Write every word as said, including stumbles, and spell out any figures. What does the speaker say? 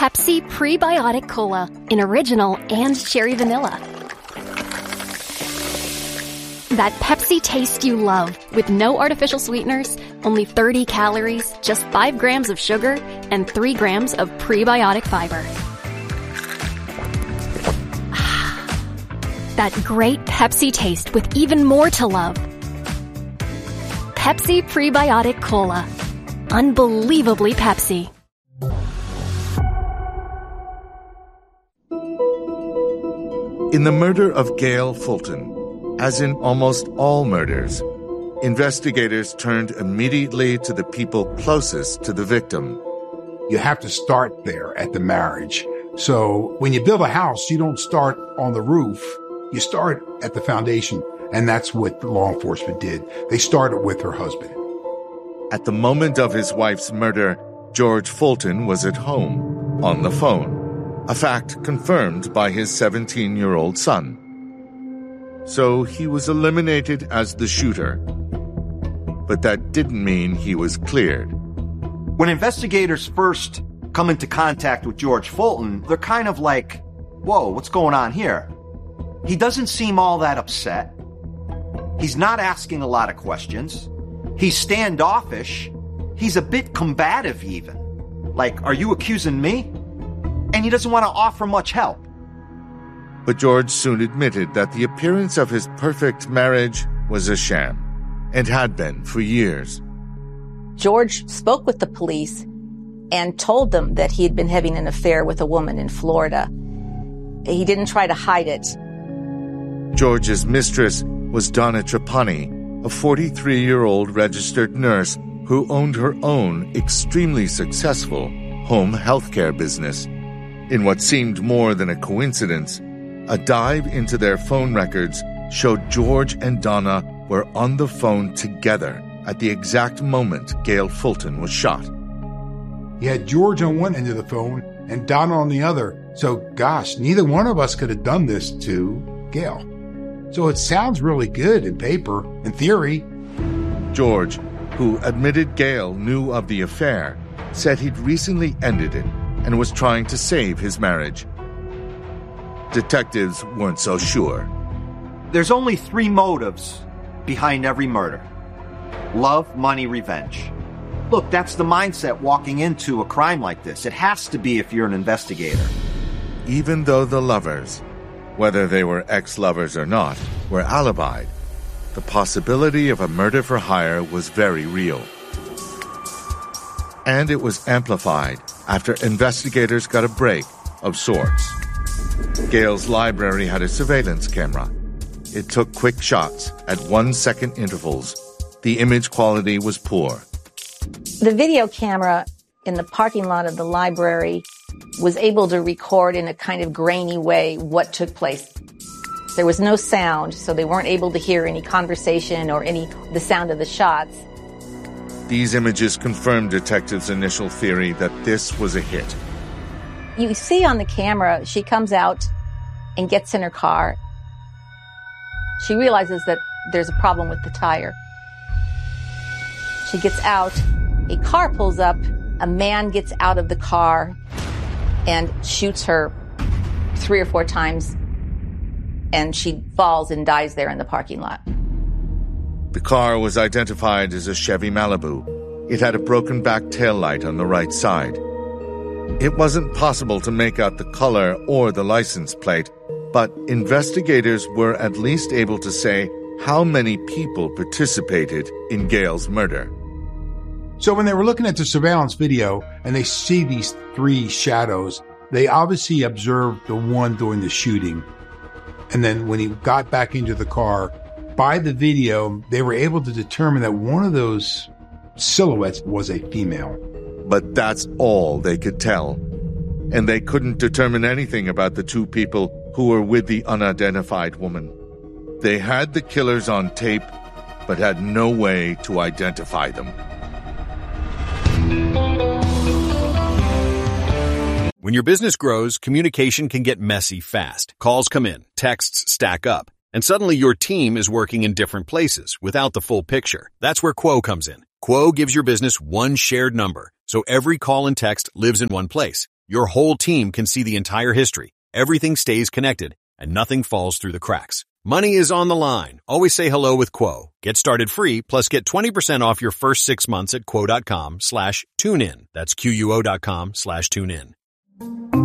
Pepsi Prebiotic Cola in original and cherry vanilla. That Pepsi taste you love, with no artificial sweeteners, only thirty calories, just five grams of sugar, and three grams of prebiotic fiber. That great Pepsi taste with even more to love. Pepsi Prebiotic Cola. Unbelievably Pepsi. In the murder of Gail Fulton, as in almost all murders, investigators turned immediately to the people closest to the victim. You have to start there at the marriage. So when you build a house, you don't start on the roof. You start at the foundation. And that's what law enforcement did. They started with her husband. At the moment of his wife's murder, George Fulton was at home, on the phone, a fact confirmed by his seventeen-year-old son. So he was eliminated as the shooter. But that didn't mean he was cleared. When investigators first come into contact with George Fulton, they're kind of like, whoa, what's going on here? He doesn't seem all that upset. He's not asking a lot of questions. He's standoffish. He's a bit combative even. Like, are you accusing me? And he doesn't want to offer much help. But George soon admitted that the appearance of his perfect marriage was a sham, and had been for years. George spoke with the police and told them that he had been having an affair with a woman in Florida. He didn't try to hide it. George's mistress was Donna Trapani, a forty-three-year-old registered nurse who owned her own extremely successful home healthcare business. In what seemed more than a coincidence, a dive into their phone records showed George and Donna were on the phone together at the exact moment Gail Fulton was shot. You had George on one end of the phone and Donna on the other. So, gosh, neither one of us could have done this to Gail. So it sounds really good in paper, in theory. George, who admitted Gail knew of the affair, said he'd recently ended it and was trying to save his marriage. Detectives weren't so sure. There's only three motives behind every murder: love, money, revenge. Look, that's the mindset walking into a crime like this. It has to be if you're an investigator. Even though the lovers, whether they were ex-lovers or not, were alibied, the possibility of a murder for hire was very real. And it was amplified after investigators got a break of sorts. Gail's library had a surveillance camera. It took quick shots at one-second intervals. The image quality was poor. The video camera in the parking lot of the library was able to record in a kind of grainy way what took place. There was no sound, so they weren't able to hear any conversation or any the sound of the shots. These images confirmed detectives' initial theory that this was a hit. You see on the camera, she comes out and gets in her car. She realizes that there's a problem with the tire. She gets out, a car pulls up, a man gets out of the car and shoots her three or four times, and she falls and dies there in the parking lot. The car was identified as a Chevy Malibu. It had a broken back taillight on the right side. It wasn't possible to make out the color or the license plate, but investigators were at least able to say how many people participated in Gail's murder. So when they were looking at the surveillance video and they see these three shadows, they obviously observed the one doing the shooting. And then when he got back into the car, by the video, they were able to determine that one of those silhouettes was a female. But that's all they could tell. And they couldn't determine anything about the two people who were with the unidentified woman. They had the killers on tape, but had no way to identify them. When your business grows, communication can get messy fast. Calls come in, texts stack up, and suddenly your team is working in different places without the full picture. That's where Quo comes in. Quo gives your business one shared number, so every call and text lives in one place. your whole team can see the entire history. Everything stays connected, and nothing falls through the cracks. Money is on the line. Always say hello with Quo. Get started free, plus get twenty percent off your first six months at quo.com slash tune in. That's Q U O dot com slash tune in.